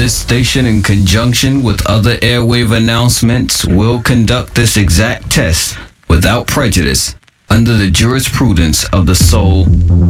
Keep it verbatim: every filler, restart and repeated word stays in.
This station, in conjunction with other airwave announcements, will conduct this exact test without prejudice under the jurisprudence of the Soul